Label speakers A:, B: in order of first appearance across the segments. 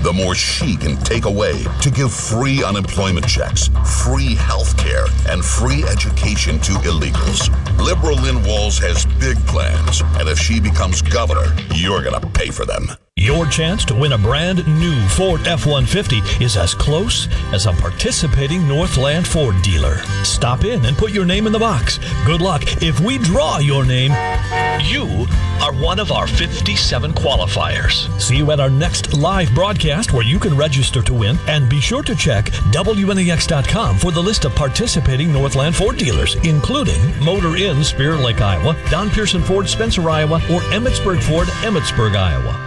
A: the more she can take away to give free unemployment checks, free health care, and free education to illegals. Liberal Lynn Walls has big plans, and if she becomes governor, you're going to pay for them.
B: Your chance to win a brand new Ford F-150 is as close as a participating Northland Ford dealer. Stop in and put your name in the box. Good luck. If we draw your name, you are one of our 57 qualifiers. See you at our next live broadcast where you can register to win, and be sure to check WNEX.com for the list of participating Northland Ford dealers, including Motor Inn, Spirit Lake, Iowa, Don Pearson Ford, Spencer, Iowa, or Emmitsburg Ford, Emmitsburg, Iowa.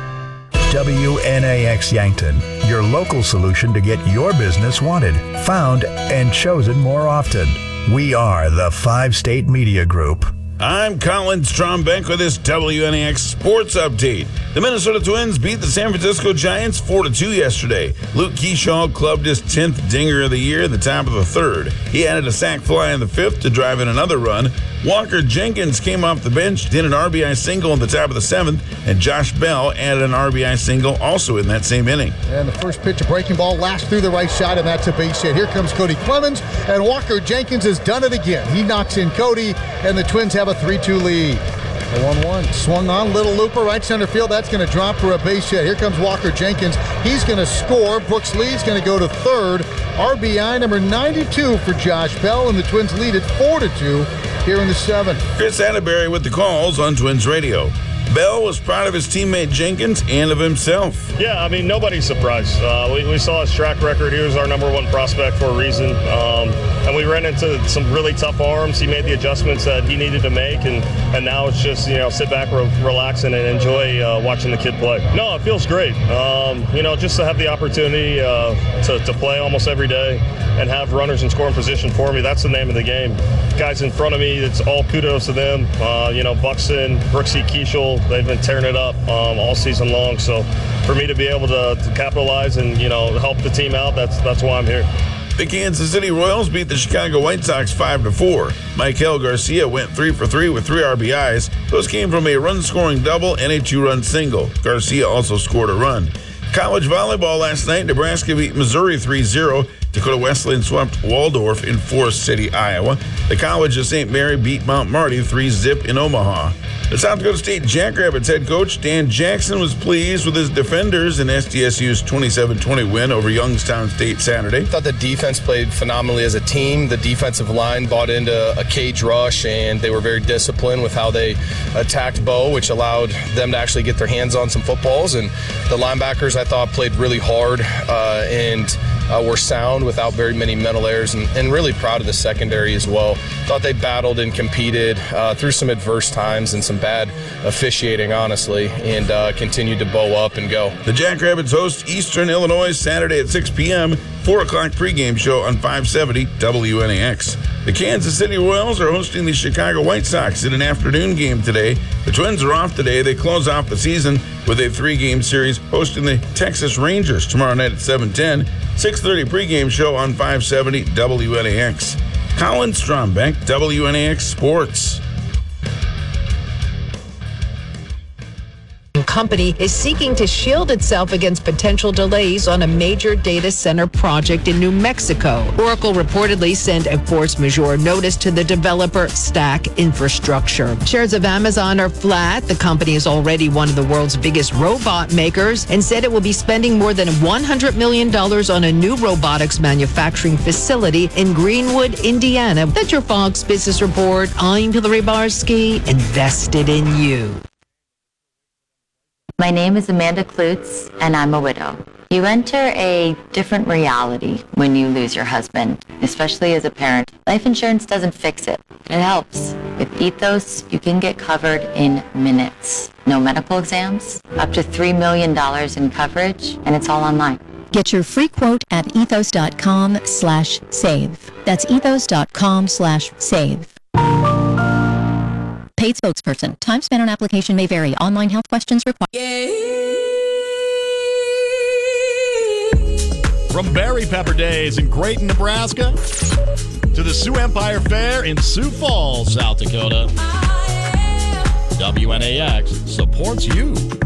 C: WNAX Yankton, your local solution to get your business wanted, found, and chosen more often. We are the 5-State Media Group.
D: I'm Colin Strombeck with this WNAX Sports Update. The Minnesota Twins beat the San Francisco Giants 4-2 yesterday. Luke Keyshaw clubbed his 10th dinger of the year at the top of the third. He added a sac fly in the fifth to drive in another run. Walker Jenkins came off the bench, did an RBI single in the top of the seventh, and Josh Bell added an RBI single also in that same inning.
E: And the first pitch, a breaking ball, last through the right side, and that's a base hit. Here comes Cody Clemens, and Walker Jenkins has done it again. He knocks in Cody, and the Twins have a 3-2 lead. The 1-1 swung on, little looper, right center field. That's going to drop for a base hit. Here comes Walker Jenkins. He's going to score. Brooks Lee's going to go to third. RBI number 92 for Josh Bell, and the Twins lead at 4-2 here in the seventh.
D: Chris Atterbury with the calls on Twins Radio. Bell was proud of his teammate Jenkins and of himself.
F: Yeah, I mean, nobody's surprised. We saw his track record. He was our number one prospect for a reason. And we ran into some really tough arms. He made the adjustments that he needed to make, and now it's just, sit back, relax, and enjoy watching the kid play. No, it feels great. Just to have the opportunity to play almost every day and have runners in scoring position for me, that's the name of the game. Guys in front of me, it's all kudos to them. Buxton, Brooksy, Keishel, they've been tearing it up all season long. So for me to be able to capitalize and, help the team out, that's why I'm here.
D: The Kansas City Royals beat the Chicago White Sox 5-4. Michael Garcia went 3 for 3 with 3 RBIs. Those came from a run-scoring double and a 2-run single. Garcia also scored a run. College volleyball last night, Nebraska beat Missouri 3-0. Dakota Wesleyan swept Waldorf in Forest City, Iowa. The College of St. Mary beat Mount Marty 3-0 in Omaha. The South Dakota State Jackrabbits head coach Dan Jackson was pleased with his defenders in SDSU's 27-20 win over Youngstown State Saturday.
G: I thought the defense played phenomenally as a team. The defensive line bought into a cage rush, and they were very disciplined with how they attacked Bo, which allowed them to actually get their hands on some footballs. And the linebackers, I thought, played really hard and were sound without very many mental errors, and really proud of the secondary as well. Thought they battled and competed through some adverse times and some bad officiating, honestly, and continued to bow up and go.
D: The Jackrabbits host Eastern Illinois Saturday at 6 p.m., 4 o'clock pregame show on 570 WNAX. The Kansas City Royals are hosting the Chicago White Sox in an afternoon game today. The Twins are off today. They close off the season with a 3-game series hosting the Texas Rangers tomorrow night at 7:10. 6:30 pregame show on 570 WNAX. Colin Strombeck, WNAX Sports.
H: Company is seeking to shield itself against potential delays on a major data center project in New Mexico. Oracle reportedly sent a force majeure notice to the developer Stack Infrastructure. Shares of Amazon are flat. The company is already one of the world's biggest robot makers and said it will be spending more than $100 million on a new robotics manufacturing facility in Greenwood, Indiana. That's your Fox Business Report. I'm Hillary Barsky, invested in you.
I: My name is Amanda Klutz, and I'm a widow. You enter a different reality when you lose your husband, especially as a parent. Life insurance doesn't fix it. It helps. With Ethos, you can get covered in minutes. No medical exams, up to $3 million in coverage, and it's all online.
J: Get your free quote at ethos.com/save. That's ethos.com/save. Paid spokesperson. Time spent on application may vary. Online health questions required.
K: From Berry Pepper Days in Creighton, Nebraska, to the Sioux Empire Fair in Sioux Falls, South Dakota, WNAX supports you.